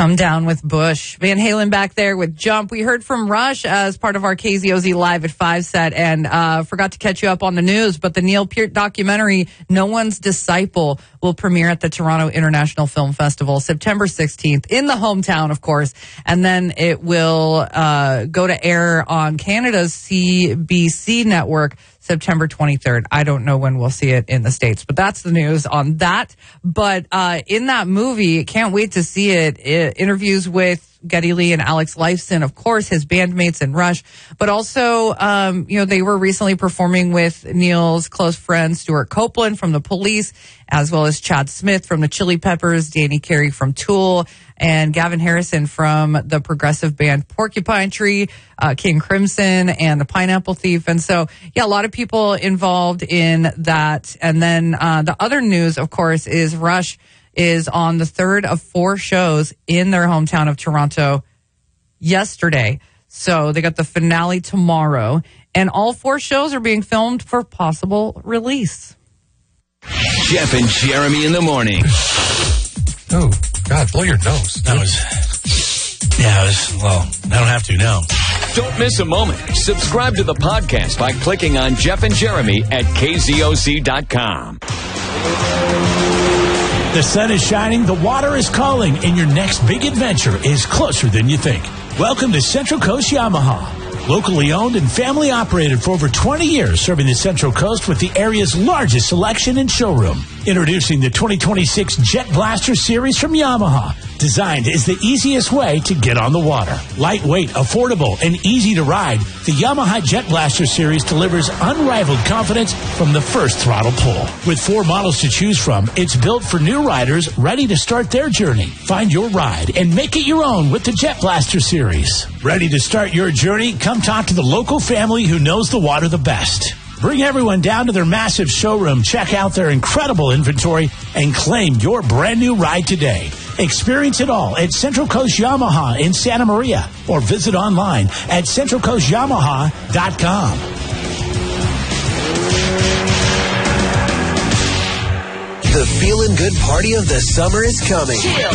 Come Down with Bush. Van Halen back there with Jump. We heard from Rush as part of our KZOZ Live at 5 set, and forgot to catch you up on the news, but the Neil Peart documentary, No One's Disciple, will premiere at the Toronto International Film Festival September 16th in the hometown, of course, and then it will go to air on Canada's CBC network September 23rd. I don't know when we'll see it in the States, but that's the news on that. But in that movie, can't wait to see it. Interviews with Geddy Lee and Alex Lifeson, of course, his bandmates in Rush, but also, they were recently performing with Neil's close friend Stuart Copeland from The Police, as well as Chad Smith from the Chili Peppers, Danny Carey from Tool, and Gavin Harrison from the progressive band Porcupine Tree, King Crimson, and the Pineapple Thief. And so, a lot of people involved in that. And then the other news, of course, is Rush is on the third of 4 shows in their hometown of Toronto yesterday. So they got the finale tomorrow, and all 4 shows are being filmed for possible release. Jeff and Jeremy in the morning. Oh, God, blow your nose. I don't have to now. Don't miss a moment. Subscribe to the podcast by clicking on Jeff and Jeremy at KZOC.com. The sun is shining, the water is calling, and your next big adventure is closer than you think. Welcome to Central Coast Yamaha. Locally owned and family operated for over 20 years, serving the Central Coast with the area's largest selection and showroom. Introducing the 2026 Jet Blaster Series from Yamaha. Designed as the easiest way to get on the water. Lightweight, affordable, and easy to ride, the Yamaha Jet Blaster Series delivers unrivaled confidence from the first throttle pull. With 4 models to choose from, it's built for new riders ready to start their journey. Find your ride and make it your own with the Jet Blaster Series. Ready to start your journey? Come talk to the local family who knows the water the best. Bring everyone down to their massive showroom, check out their incredible inventory, and claim your brand new ride today. Experience it all at Central Coast Yamaha in Santa Maria, or visit online at centralcoastyamaha.com. The feeling good party of the summer is coming.